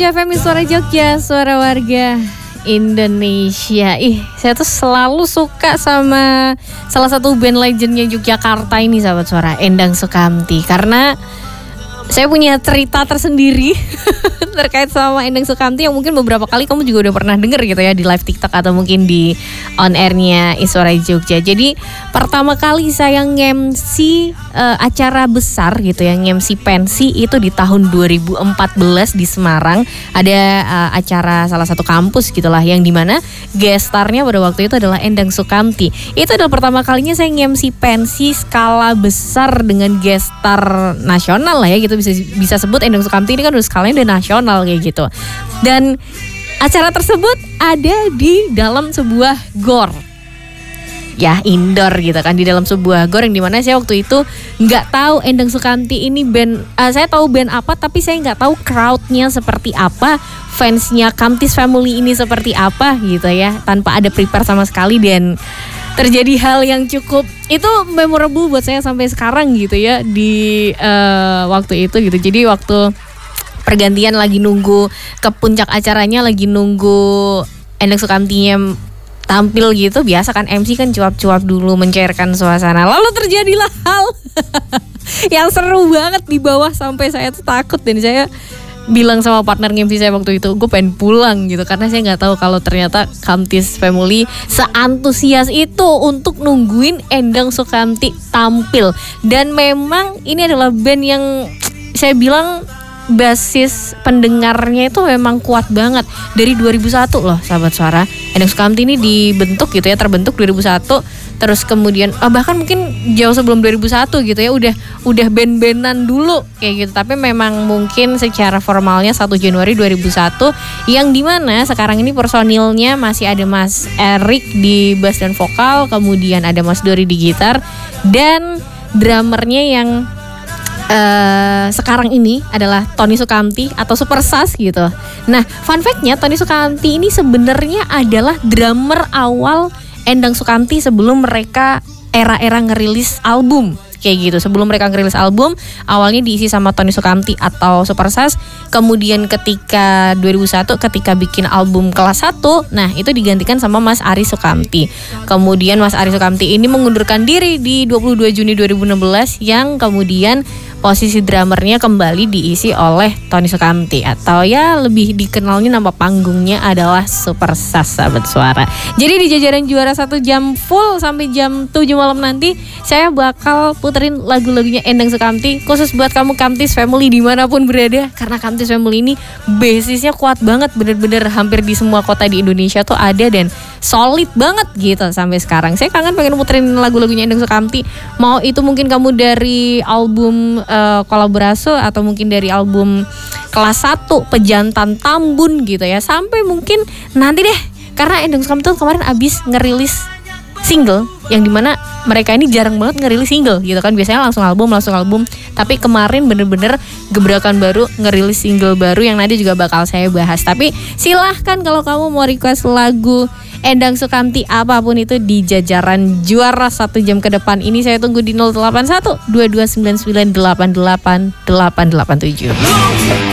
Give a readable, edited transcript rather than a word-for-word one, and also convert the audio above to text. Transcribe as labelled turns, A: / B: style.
A: Jogja FM, Suara Jogja, suara warga Indonesia. Saya tuh selalu suka sama salah satu band legendnya Yogyakarta ini, sahabat suara, Endang Sukamti. Karena saya punya cerita tersendiri terkait sama Endang Sukamti yang mungkin beberapa kali kamu juga udah pernah denger gitu ya di live TikTok atau mungkin di on airnya Suara Jogja. Jadi pertama kali saya nge-MC acara besar gitu ya, nge-MC pensi itu di tahun 2014 di Semarang. Ada acara salah satu kampus gitulah, yang dimana gestarnya pada waktu itu adalah Endang Sukamti. Itu adalah pertama kalinya saya nge-MC pensi skala besar dengan gestar nasional lah ya gitu, bisa sebut Endang Sukamti ini kan udah skalanya udah nasional kayak gitu. Dan acara tersebut ada di dalam sebuah gor, ya indoor gitu kan, di dalam sebuah gor yang dimana saya waktu itu nggak tahu Endang Sukamti ini band, saya tahu band apa tapi saya nggak tahu crowdnya seperti apa, fansnya Kamtis Family ini seperti apa gitu ya, tanpa ada prepare sama sekali. Dan terjadi hal yang cukup itu memorable buat saya sampai sekarang gitu ya di waktu itu gitu. Jadi waktu pergantian lagi nunggu ke puncak acaranya, lagi nunggu Endang Sukamtinya tampil gitu, biasa kan MC kan cuap-cuap dulu mencairkan suasana. Lalu terjadilah hal yang seru banget di bawah sampai saya tuh takut, dan saya bilang sama partner MC saya waktu itu, gue pengen pulang gitu, karena saya nggak tahu kalau ternyata Kamtis Family seantusias itu untuk nungguin Endang Sukamti tampil. Dan memang ini adalah band yang saya bilang basis pendengarnya itu memang kuat banget dari 2001 loh, sahabat suara. Endang Sukamti ini dibentuk gitu ya, terbentuk 2001. Terus kemudian bahkan mungkin jauh sebelum 2001 gitu ya, udah band-bandan dulu kayak gitu. Tapi memang mungkin secara formalnya 1 Januari 2001, yang dimana sekarang ini personilnya masih ada Mas Erik di bass dan vokal, kemudian ada Mas Dori di gitar, dan drummernya yang sekarang ini adalah Tony Sukamti atau Super Sass gitu. Nah, fun fact-nya Tony Sukamti ini sebenarnya adalah drummer awal Endang Sukamti sebelum mereka era-era ngerilis album kayak gitu. Sebelum mereka ngerilis album, awalnya diisi sama Tony Sukamti atau Super Sass. Kemudian ketika 2001 ketika bikin album kelas 1, nah itu digantikan sama Mas Ari Sukamti. Kemudian Mas Ari Sukamti ini mengundurkan diri di 22 Juni 2016, yang kemudian posisi drummernya kembali diisi oleh Tony Sukamti, atau ya lebih dikenalnya nama panggungnya adalah Super Sass, sahabat suara. Jadi di jajaran juara 1 jam full sampai jam 7 malam nanti, saya bakal puterin lagu-lagunya Endang Sukamti khusus buat kamu Kamtis Family dimanapun berada. Karena Kamtis Family ini basisnya kuat banget, bener-bener hampir di semua kota di Indonesia tuh ada, dan solid banget gitu sampai sekarang. Saya kangen pengen muterin lagu-lagunya Endang Sukamti, mau itu mungkin kamu dari album kolaborasi atau mungkin dari album kelas 1 Pejantan Tambun gitu ya, sampai mungkin nanti deh, karena Endang Sukamti tuh kemarin abis ngerilis single, yang dimana mereka ini jarang banget ngerilis single gitu kan, biasanya langsung album. Tapi kemarin bener-bener gebrakan baru, ngerilis single baru yang nanti juga bakal saya bahas. Tapi silahkan kalau kamu mau request lagu Endang Sukamti apapun itu di jajaran juara 1 jam ke depan ini, saya tunggu di 081 2299 88 887.